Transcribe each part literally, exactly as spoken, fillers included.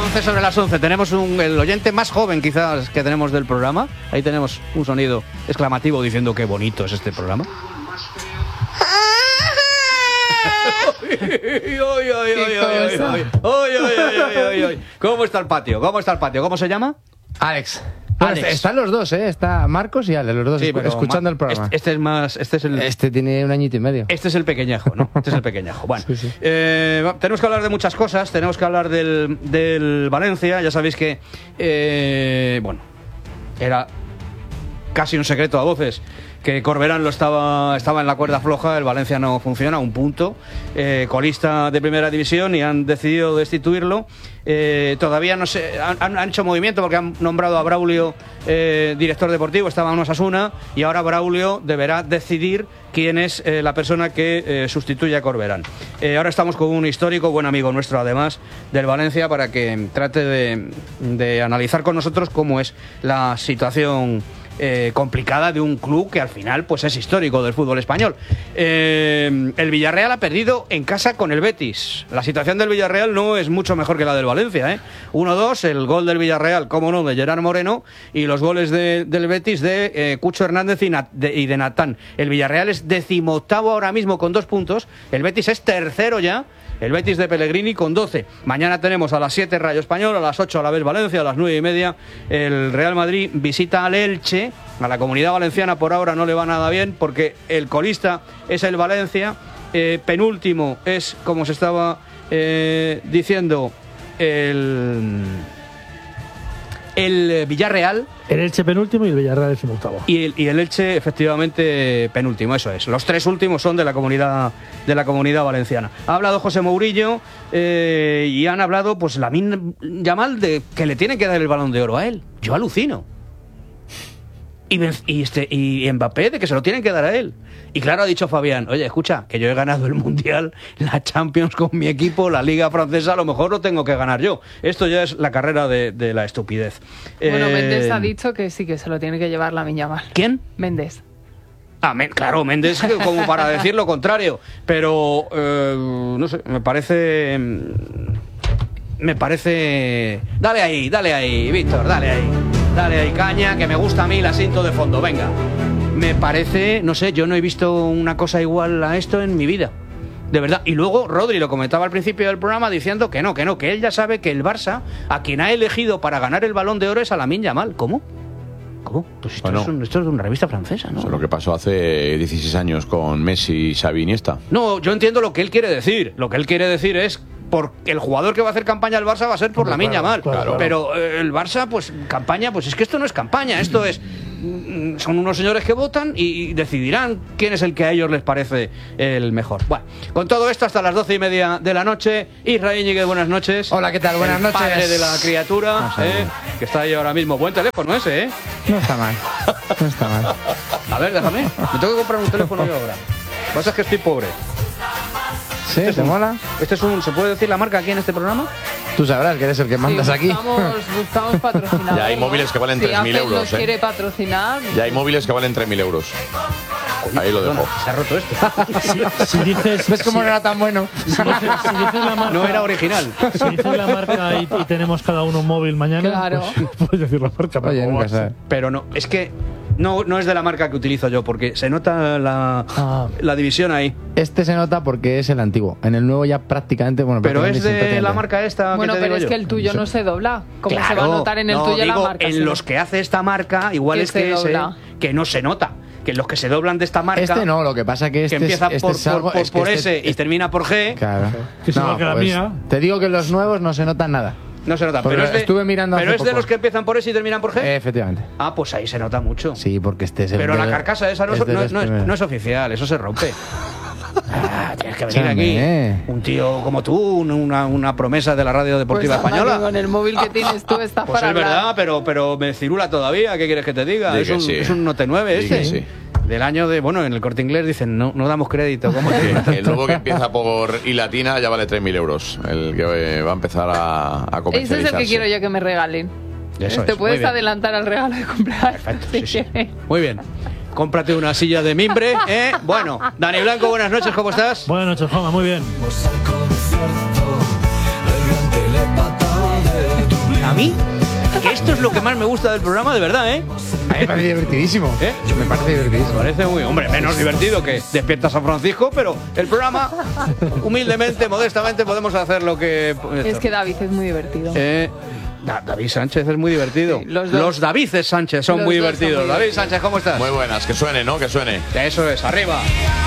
once sobre las once. Tenemos un, el oyente más joven quizás que tenemos del programa. Ahí tenemos un sonido exclamativo diciendo qué bonito es este programa. ¿Cómo está el patio? ¿Cómo está el patio? ¿Cómo se llama? Alex. Bueno, Alex. Están los dos, ¿eh? Está Marcos y Alex, los dos, sí, escuchando el programa. Este, este es más... Este, es el, este tiene un añito y medio. Este es el pequeñajo, ¿no? Este es el pequeñajo. Bueno, sí, sí. Eh, tenemos que hablar de muchas cosas. Tenemos que hablar del, del Valencia. Ya sabéis que... Eh, bueno, era casi un secreto a voces que Corberán lo estaba, estaba en la cuerda floja, el Valencia no funciona, un punto, eh, colista de primera división y han decidido destituirlo. Eh, todavía no sé, han, han hecho movimiento porque han nombrado a Braulio eh, director deportivo, estaba en Osasuna y ahora Braulio deberá decidir quién es eh, la persona que eh, sustituye a Corberán. Eh, ahora estamos con un histórico, buen amigo nuestro además del Valencia para que trate de, de analizar con nosotros cómo es la situación Eh, complicada de un club que al final pues es histórico del fútbol español. Eh, el Villarreal ha perdido en casa con el Betis. La situación del Villarreal no es mucho mejor que la del Valencia, ¿eh? uno dos, el gol del Villarreal, cómo no, de Gerard Moreno, y los goles de, del Betis de eh, Cucho Hernández y, Nat, de, y de Natán. El Villarreal es decimoctavo ahora mismo con dos puntos, el Betis es tercero ya. El Betis de Pellegrini con doce. Mañana tenemos a las siete Rayo Español, a las ocho a la vez Valencia, a las nueve y media el Real Madrid visita al Elche. A la Comunidad Valenciana por ahora no le va nada bien porque el colista es el Valencia, eh, penúltimo es, como se estaba eh, diciendo, el... el Villarreal. El Elche penúltimo y el Villarreal decimoctavo. Y el, y el Elche efectivamente penúltimo, eso es. Los tres últimos son de la comunidad de la comunidad valenciana. Ha hablado José Mourinho eh, y han hablado pues Lamine Yamal de que le tiene que dar el Balón de Oro a él. Yo alucino. Y, y, este, y Mbappé de que se lo tienen que dar a él. Y claro, ha dicho Fabián, oye, escucha, que yo he ganado el Mundial, la Champions con mi equipo, la Liga Francesa, a lo mejor lo tengo que ganar yo. Esto ya es la carrera de, de la estupidez. Bueno, eh... Méndez ha dicho que sí, que se lo tiene que llevar Lamine Yamal. ¿Quién? Méndez. Ah, men, claro, Méndez como para decir lo contrario. Pero, eh, no sé, me parece... Me parece... Dale ahí, dale ahí, Víctor, dale ahí. Dale ahí caña, que me gusta a mí el asiento de fondo, venga. Me parece, no sé, yo no he visto una cosa igual a esto en mi vida. De verdad. Y luego Rodri lo comentaba al principio del programa diciendo que no, que no, que él ya sabe que el Barça, a quien ha elegido para ganar el Balón de Oro es a Lamine Yamal. ¿Cómo? ¿Cómo? Pues esto, bueno, es un, esto es de una revista francesa, ¿no? Eso es lo que pasó hace dieciséis años con Messi, Xavi, Iniesta. No, yo entiendo lo que él quiere decir. Lo que él quiere decir es... porque el jugador que va a hacer campaña al Barça va a ser por Hombre, Lamine Yamal, claro, claro. pero eh, el Barça, pues campaña, pues es que esto no es campaña, esto es son unos señores que votan y decidirán quién es el que a ellos les parece el mejor. Bueno, con todo esto hasta las doce y media de la noche. Israel Íñiguez, buenas noches. Hola, ¿qué tal? Buenas el noches. Padre de la criatura, No sé, eh, que está ahí ahora mismo. Buen teléfono ese, ¿eh? No está mal. No está mal. A ver, déjame. Me tengo que comprar un teléfono yo ahora. Lo que pasa es que estoy pobre. ¿Sí? Este ¿Te un, mola? Este es un, ¿se puede decir la marca aquí en este programa? Tú sabrás que eres el que mandas sí, aquí. Buscamos, buscamos patrocinadores. Ya hay móviles que valen si tres mil euros. Si ¿eh? quiere patrocinar. Ya hay móviles que valen tres mil euros. Ahí lo dejo. Se ha roto esto. Si, si dices, ¿Ves cómo si, no era tan bueno? Si dices, si dices la marca, No era original. Si dices la marca y, y tenemos cada uno un móvil mañana, Claro. pues, puedes decir la marca. Oye, nunca sabes. Pero no, es que no, no es de la marca que utilizo yo, porque se nota la, Ah. la división ahí. Este se nota porque es el antiguo. En el nuevo ya prácticamente, bueno, Pero prácticamente es de prácticamente. la marca esta. Bueno, que te pero digo es que yo. el tuyo no se dobla. ¿Cómo se va a notar en el no, tuyo digo, la marca? En Si los no- que hace esta marca, igual Que es se que ese, dobla. que no se nota. Que los que se doblan de esta marca. Este no, lo que pasa que este que empieza es, este por, es algo, por, por, es que por este- S y termina por G. Claro. Que es igual que la mía. Te digo que los nuevos no se notan nada. No se nota. Porque Pero es de, estuve mirando pero hace es de poco. los que empiezan por S y terminan por G. Eh, efectivamente. Ah, pues ahí se nota mucho. Sí, porque este es el Pero de- la carcasa esa no es, es de no, los no es- primeros. no es oficial, eso se rompe. Ah, tienes que venir Escúchame. aquí. Un tío como tú, una, una promesa de la radio deportiva Pues anda, española. que con el móvil que tienes tú estás Pues para es hablar. verdad, pero, pero me cirula todavía. ¿Qué quieres que te diga? Di Es que un, sí. es un Note nueve Di este. que sí. Del año de... Bueno, en el Corte Inglés dicen, no, no damos crédito. ¿Cómo te- El nuevo que empieza por I latina ya vale tres mil euros. El que eh, va a empezar a, a Ese es comercializarse. el que quiero yo que me regalen. Eso Te es, puedes muy bien. adelantar al regalo de cumpleaños. Perfecto, si sí, sí. quieres. Muy bien. Cómprate una silla de mimbre, ¿eh? Bueno, Dani Blanco, buenas noches, ¿cómo estás? Buenas noches, Juanma, muy bien. Vamos al concierto, el gran telepata de mí, que esto es lo que más me gusta del programa, de verdad, ¿eh? A mí me parece divertidísimo. ¿Eh? Me parece divertidísimo. Me parece muy, hombre, menos divertido que Despierta San Francisco, pero el programa, humildemente, modestamente, podemos hacer lo que... Es que David es muy divertido. Eh, Da- David Sánchez es muy divertido. Sí, los dos. los Davides Sánchez son Los muy dos son divertidos. muy David divertidos. Sánchez, ¿cómo estás? Muy buenas, que suene, ¿no? Que suene. Eso es, arriba.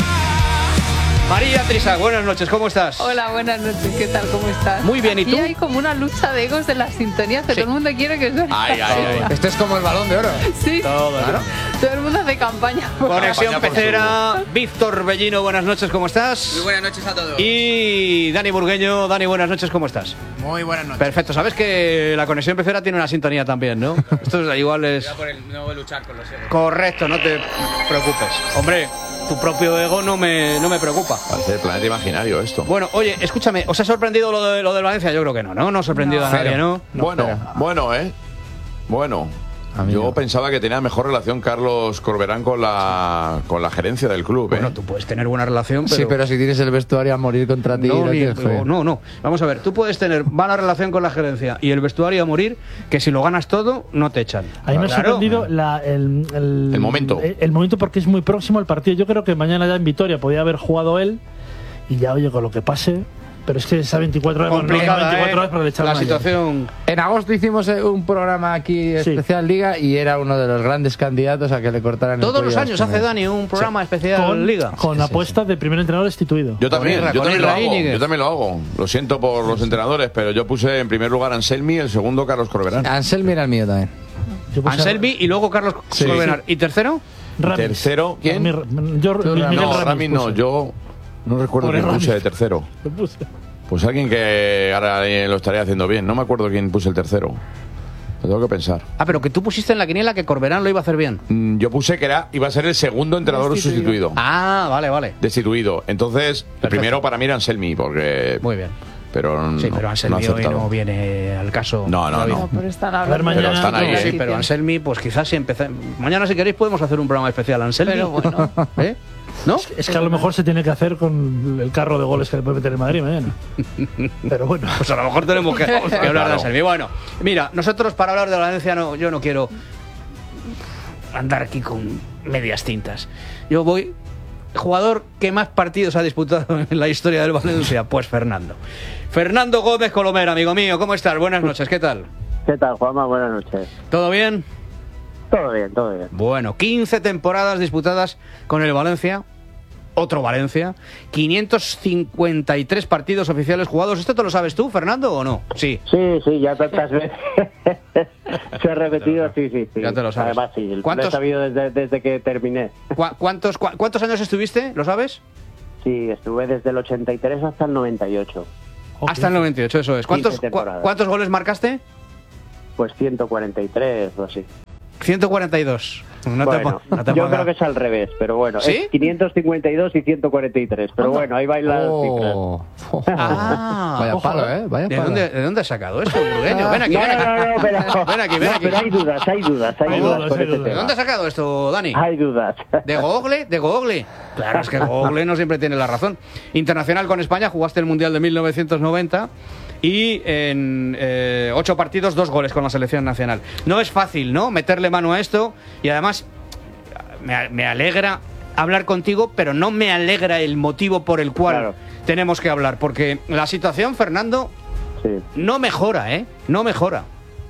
María Trisac, buenas noches, ¿cómo estás? Hola, buenas noches, ¿qué tal? ¿Cómo estás? Muy bien, ¿y tú? Y hay como una lucha de egos de las sintonías que Sí. todo el mundo quiere que suene. Ay, ay, ay. Esto es como el Balón de Oro. Sí, Todo, claro. todo el mundo hace campaña. Conexión Campaña por Pecera, Víctor Bellino, buenas noches, ¿cómo estás? Muy buenas noches a todos. Y Dani Burgueño, Dani, buenas noches, ¿cómo estás? Muy buenas noches. Perfecto, sabes que la Conexión Pecera tiene una sintonía también, ¿no? Esto es igual es... Voy a por el no voy a luchar con los egos. Correcto, no te preocupes. Hombre, tu propio ego no me, no me preocupa. Parece el planeta imaginario esto. Bueno, oye, escúchame, ¿os ha sorprendido lo de lo del Valencia? Yo creo que no, ¿no? No ha sorprendido No. a nadie, Cero. ¿no? bueno, espera. bueno, ¿eh? Bueno. Amigo. Yo pensaba que tenía mejor relación Carlos Corberán con la, con la gerencia del club, ¿eh? Bueno, tú puedes tener buena relación, pero... Sí, pero si tienes el vestuario a morir contra ti, No, no ni- tienes fe. no, no, no. Vamos a ver, tú puedes tener mala relación con la gerencia y el vestuario a morir, que si lo ganas todo, no te echan. A mí me ha Claro. sorprendido la- el, el, El momento. El, el momento porque es muy próximo el partido. Yo creo que mañana ya en Vitoria podía haber jugado él y ya, oye, con lo que pase. Pero es que esa veinticuatro horas, no, Complicada, veinticuatro ¿eh? horas para le echar La una situación... En agosto hicimos eh, un programa aquí Sí. especial Liga y era uno de los grandes candidatos a que le cortaran el Todos cuello los a años Espinel. hace Dani un programa especial con, Liga. con apuesta de primer entrenador destituido. Yo también, Irra, yo con también lo Irra hago. Íñiguez. Yo también lo hago. Lo siento por los entrenadores, pero yo puse en primer lugar a Anselmi y el segundo Carlos Corberán. Anselmi era el mío también. Yo puse a- Anselmi y luego Carlos Sí. Corbenar. ¿Y tercero? Ramis. Tercero, ¿quién? Rami- yo, Tú, Miguel Ramis. No, Ramis Rami no, puse. yo no recuerdo Pobre quién puse Ramis. de tercero. Lo puse. Pues alguien que ahora eh, lo estaría haciendo bien. No me acuerdo quién puse el tercero. Lo tengo que pensar. Ah, pero que tú pusiste en la quiniela que Corberán lo iba a hacer bien. Mm, Yo puse que era iba a ser el segundo entrenador Destituido. sustituido. Ah, vale, vale. Destituido. Entonces, el Perfecto. primero para mí era Anselmi, porque. Muy bien. Pero no, Sí, pero no ha Anselmi hoy acertado. no viene al caso. No, no, David. no. No, pero están ver, hablando mañana- de Pero están ahí, la ¿eh? Sí, pero situación. Anselmi, pues quizás si empezamos. Mañana, si queréis, podemos hacer un programa especial a Anselmi. Pero bueno. ¿Eh? ¿No? Es que a lo mejor se tiene que hacer con el carro de goles que le puede meter el Madrid mañana. Pero bueno. Pues a lo mejor tenemos que, que hablar de Claro. Anselmi. Bueno, mira, nosotros para hablar de la Valencia, no, yo no quiero andar aquí con medias tintas. Yo voy. Jugador que más partidos ha disputado en la historia del Valencia, pues Fernando. Fernando Gómez Colomera, amigo mío, ¿cómo estás? Buenas noches, ¿qué tal? ¿Qué tal, Juanma? Buenas noches. ¿Todo bien? Todo bien, todo bien. Bueno, quince temporadas disputadas con el Valencia, otro Valencia, quinientos cincuenta y tres partidos oficiales jugados. ¿Esto te lo sabes tú, Fernando, o no? Sí. Sí, sí, ya tantas veces se ha repetido, sí, sí, sí. Ya te lo sabes. Además, sí, lo he ¿Cuántos- sabido desde, desde que terminé. ¿Cu- ¿Cuántos, cua- ¿Cuántos años estuviste? ¿Lo sabes? Sí, estuve desde el ochenta y tres hasta el noventa y ocho. Ok. Hasta el noventa y ocho, eso es. ¿Cuántos, quince cua- temporadas. ¿Cuántos goles marcaste? Pues ciento cuarenta y tres o así. ciento cuarenta y dos. No te bueno, po- no te yo pongas- creo que es al revés, pero bueno, ¿Sí? es quinientos cincuenta y dos y ciento cuarenta y tres, pero bueno, ahí bailan las cifras. Oh. Ah, Vaya ojo, palo, ¿eh? Vaya ¿De palo. dónde, ¿De dónde has sacado esto, Burgueño? Ven aquí, No, ven aquí. no, no, pero, Ven aquí, ven no, aquí. pero hay dudas, hay dudas, hay, Hay dudas dudas, con hay ese dudas. ¿De tema. dónde has sacado esto, Dani? Hay dudas. ¿De Google? ¿De Google? Claro, es que Google no siempre tiene la razón. Internacional con España, jugaste el Mundial de mil novecientos noventa y en eh, ocho partidos, dos goles con la selección nacional. No es fácil, ¿no? Meterle mano a esto y además me, me alegra hablar contigo, pero no me alegra el motivo por el cual Claro. tenemos que hablar, porque la situación, Fernando, Sí. no mejora, ¿eh? No mejora.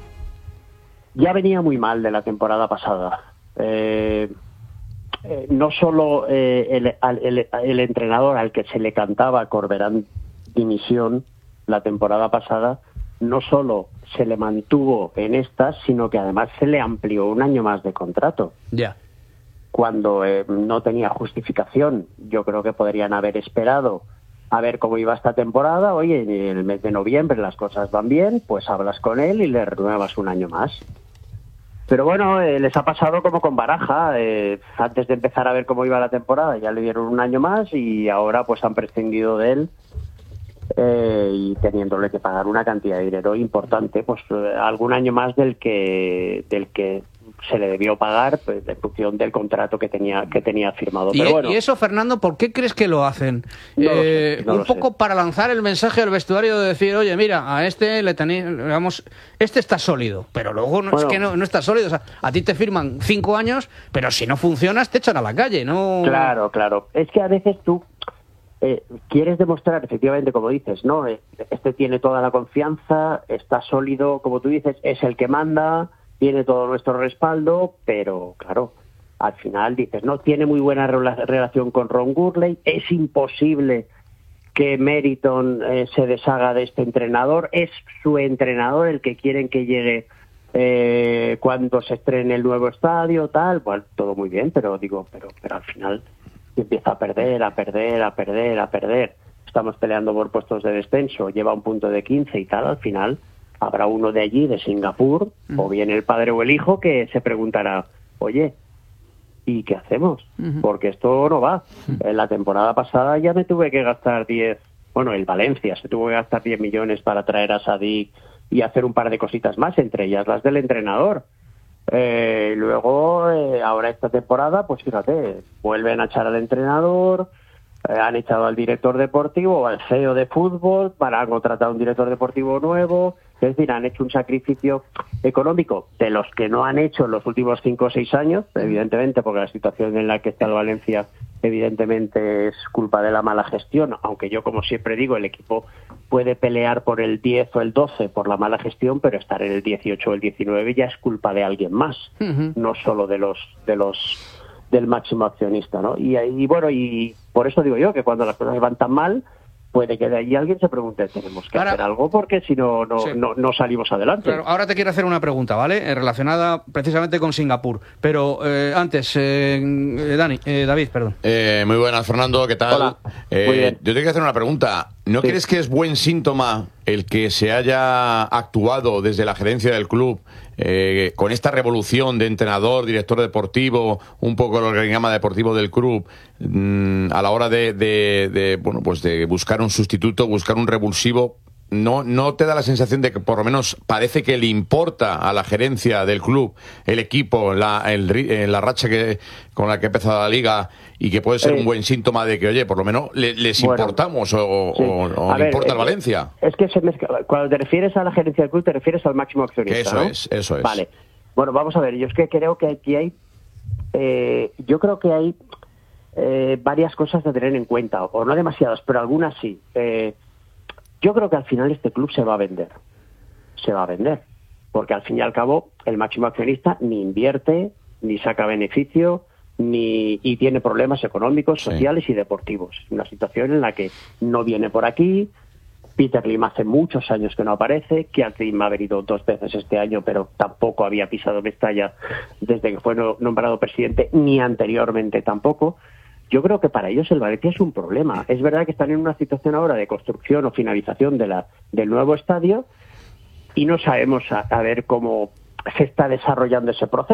Ya venía muy mal de la temporada pasada. Eh, eh, no solo eh, el, al- el- el entrenador al que se le cantaba Corberán dimisión la temporada pasada, no solo se le mantuvo en estas, sino que además se le amplió un año más de contrato, Ya. cuando eh, no tenía justificación. Yo creo que podrían haber esperado a ver cómo iba esta temporada. Oye, en el mes de noviembre las cosas van bien, pues hablas con él y le renuevas un año más. Pero bueno, eh, les ha pasado como con Baraja. Eh, antes de empezar a ver cómo iba la temporada ya le dieron un año más y ahora pues han prescindido de él, eh, y teniéndole que pagar una cantidad de dinero importante, pues eh, algún año más del que del que se le debió pagar pues, en función del contrato que tenía que tenía firmado. ¿Y, Pero bueno, y eso, Fernando, por qué crees que lo hacen? No lo eh, sé, no un lo poco sé. para lanzar el mensaje al vestuario de decir, oye, mira, a este le tenéis, digamos, este está sólido, pero luego no, Bueno. es que no, no está sólido. O sea, a ti te firman cinco años, pero si no funcionas te echan a la calle, ¿no? Claro, claro. Es que a veces tú eh, quieres demostrar, efectivamente, como dices, ¿no? Eh, Este tiene toda la confianza, está sólido, como tú dices, es el que manda, tiene todo nuestro respaldo, pero claro, al final dices, no, tiene muy buena rela- relación con Ron Gurley, es imposible que Meriton eh, se deshaga de este entrenador, es su entrenador el que quieren que llegue eh, cuando se estrene el nuevo estadio, tal, bueno, todo muy bien, pero digo, pero, pero al final empieza a perder, a perder, a perder, a perder. Estamos peleando por puestos de descenso, lleva un punto de quince y tal, al final habrá uno de allí, de Singapur, mm. o bien el padre o el hijo, que se preguntará, oye, ¿y qué hacemos? Uh-huh. Porque esto no va. Uh-huh. En la temporada pasada ya me tuve que gastar diez, bueno, el Valencia se tuvo que gastar diez millones para traer a Sadik y hacer un par de cositas más, entre ellas las del entrenador. Eh, luego, eh, ahora esta temporada, pues fíjate, vuelven a echar al entrenador, eh, han echado al director deportivo, al C E O de fútbol, para contratar a un director deportivo nuevo. Es decir, han hecho un sacrificio económico de los que no han hecho en los últimos cinco o seis años, evidentemente, porque la situación en la que está el Valencia evidentemente es culpa de la mala gestión, aunque yo, como siempre digo, el equipo puede pelear por el diez o el doce por la mala gestión, pero estar en el dieciocho o el diecinueve ya es culpa de alguien más, uh-huh. no solo de los de los del máximo accionista, ¿no? Y ahí, bueno, y por eso digo yo que cuando las cosas van tan mal, puede que de ahí alguien se pregunte, tenemos que ahora, hacer algo porque si no, no, sí. no, no salimos adelante. Claro, ahora te quiero hacer una pregunta, ¿vale? Eh, relacionada precisamente con Singapur. Pero eh, antes, eh, Dani, eh, David, perdón. Eh, muy buenas, Fernando, ¿qué tal? Hola. Eh, muy bien. Yo te quiero hacer una pregunta. ¿No sí. crees que es buen síntoma el que se haya actuado desde la gerencia del club eh, con esta revolución de entrenador, director deportivo, un poco el organigrama deportivo del club, mmm, a la hora de, de, de, bueno, pues de buscar un sustituto, buscar un revulsivo? ¿No, ¿No te da la sensación de que por lo menos parece que le importa a la gerencia del club, el equipo, la, el, la racha que, con la que ha empezado la liga, y que puede ser eh, un buen síntoma de que, oye, por lo menos le, les bueno, importamos o, sí. o, o le ver, importa eh, el Valencia? Es que se mezcla. Cuando te refieres a la gerencia del club, te refieres al máximo accionista, que eso ¿no? es, eso es. Vale. Bueno, vamos a ver, yo es que creo que aquí hay, eh, yo creo que hay eh, varias cosas a tener en cuenta, o no demasiadas, pero algunas sí. Eh, Yo creo que al final este club se va a vender. Se va a vender. Porque al fin y al cabo el máximo accionista ni invierte, ni saca beneficio, ni y tiene problemas económicos, sociales sí. y deportivos. Una situación en la que no viene por aquí. Peter Lim hace muchos años que no aparece. Keith Lim ha venido dos veces este año, pero tampoco había pisado Mestalla desde que fue nombrado presidente, ni anteriormente tampoco. Yo creo que para ellos el Valencia es un problema. Es verdad que están en una situación ahora de construcción o finalización de la, del nuevo estadio y no sabemos a, a ver cómo se está desarrollando ese proceso.